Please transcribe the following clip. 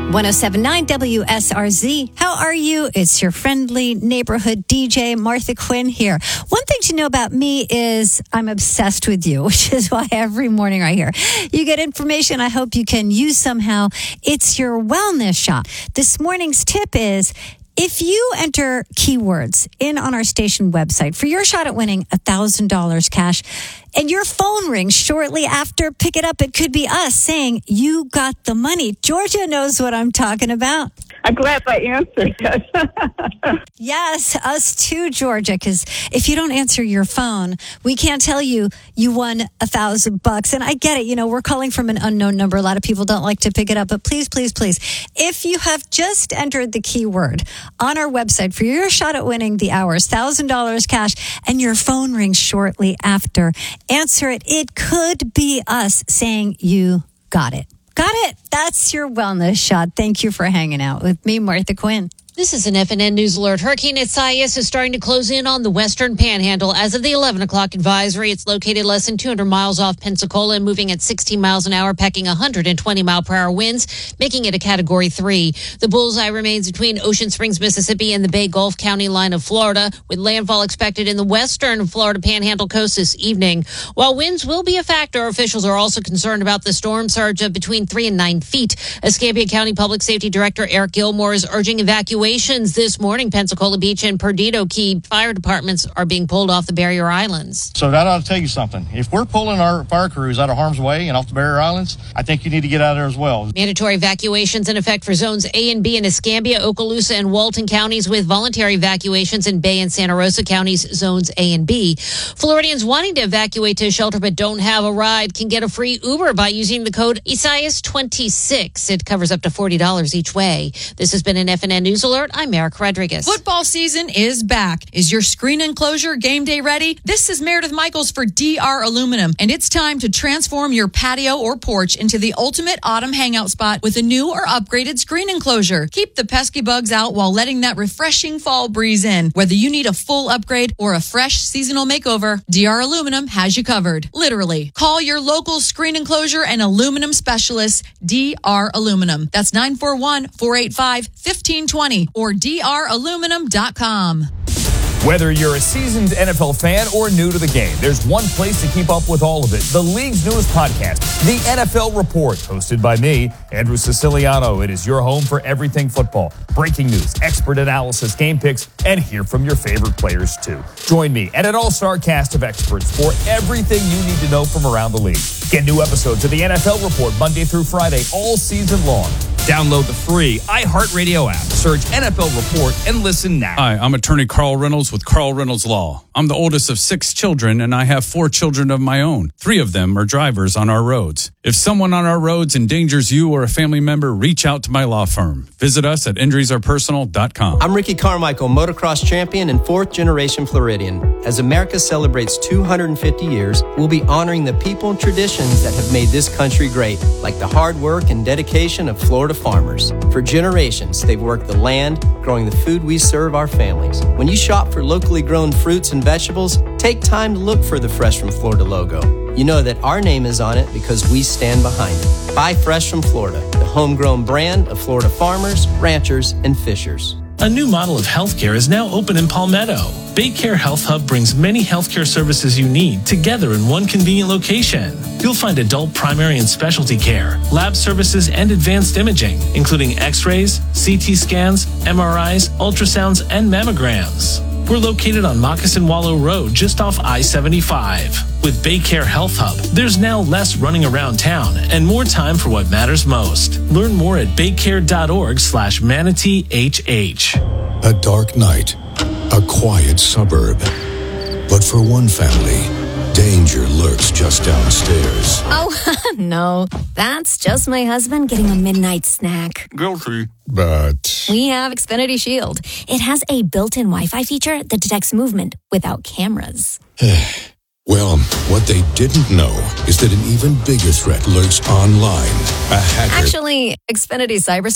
107.9 WSRZ. How are you? It's your friendly neighborhood DJ, Martha Quinn here. One thing to know about me is I'm obsessed with you, which is why every morning right here, you get information I hope you can use somehow. It's your wellness shot. This morning's tip is, if you enter keywords in on our station website for your shot at winning $1,000 cash and your phone rings shortly after, pick it up. It could be us saying you got the money. Georgia knows what I'm talking about. I'm glad I answered. Yes, us too, Georgia, because if you don't answer your phone, we can't tell you won $1,000. And I get it. You know, we're calling from an unknown number. A lot of people don't like to pick it up. But please, please, please, if you have just entered the keyword on our website for your shot at winning the hours, $1,000 cash, and your phone rings shortly after, answer it. It could be us saying you got it. Got it. That's your wellness shot. Thank you for hanging out with me, Martha Quinn. This is an FNN News Alert. Hurricane Isaias is starting to close in on the western panhandle. As of the 11 o'clock advisory, it's located less than 200 miles off Pensacola and moving at 16 miles an hour, packing 120 mile per hour winds, making it a Category 3. The bullseye remains between Ocean Springs, Mississippi and the Bay Gulf County line of Florida, with landfall expected in the western Florida panhandle coast this evening. While winds will be a factor, officials are also concerned about the storm surge of between 3 and 9 feet. Escambia County Public Safety Director Eric Gilmore is urging evacuation this morning. Pensacola Beach and Perdido Key fire departments are being pulled off the barrier islands. So that ought to tell you something. If we're pulling our fire crews out of harm's way and off the barrier islands, I think you need to get out of there as well. Mandatory evacuations in effect for zones A and B in Escambia, Okaloosa, and Walton counties, with voluntary evacuations in Bay and Santa Rosa counties, zones A and B. Floridians wanting to evacuate to a shelter but don't have a ride can get a free Uber by using the code Isaias26. It covers up to $40 each way. This has been an FNN News Alert. I'm Eric Rodriguez. Football season is back. Is your screen enclosure game day ready? This is Meredith Michaels for DR Aluminum, and it's time to transform your patio or porch into the ultimate autumn hangout spot with a new or upgraded screen enclosure. Keep the pesky bugs out while letting that refreshing fall breeze in. Whether you need a full upgrade or a fresh seasonal makeover, DR Aluminum has you covered. Literally. Call your local screen enclosure and aluminum specialist, DR Aluminum. That's 941-485-1520 or draluminum.com. Whether you're a seasoned NFL fan or new to the game, there's one place to keep up with all of it. The league's newest podcast, The NFL Report, hosted by me, Andrew Siciliano. It is your home for everything football. Breaking news, expert analysis, game picks, and hear from your favorite players, too. Join me and an all-star cast of experts for everything you need to know from around the league. Get new episodes of The NFL Report Monday through Friday all season long. Download the free iHeartRadio app. Search NFL Report and listen now. Hi, I'm attorney Carl Reynolds with Carl Reynolds Law. I'm the oldest of 6 children, and I have 4 children of my own. 3 of them are drivers on our roads. If someone on our roads endangers you or a family member, reach out to my law firm. Visit us at injuriesarepersonal.com. I'm Ricky Carmichael, motocross champion and 4th-generation Floridian. As America celebrates 250 years, we'll be honoring the people and traditions that have made this country great, like the hard work and dedication of Florida farmers. For generations, they've worked the land, growing the food we serve our families. When you shop for locally grown fruits and vegetables, take time to look for the Fresh from Florida logo. You know that our name is on it because we stand behind it. Buy Fresh from Florida, the homegrown brand of Florida farmers, ranchers, and fishers. A new model of healthcare is now open in Palmetto. Baycare Health Hub brings many healthcare services you need together in one convenient location. You'll find adult primary and specialty care, lab services, and advanced imaging, including x-rays, CT scans, MRIs, ultrasounds, and mammograms. We're located on Moccasin Wallow Road, just off I-75. With Baycare Health Hub, there's now less running around town and more time for what matters most. Learn more at baycare.org/manateehh. A dark night, a quiet suburb. But for one family, danger lurks just downstairs. Oh, no. That's just my husband getting a midnight snack. Guilty. But we have Xfinity Shield. It has a built-in Wi-Fi feature that detects movement without cameras. Well, what they didn't know is that an even bigger threat lurks online. A hacker. Actually, Xfinity Cyber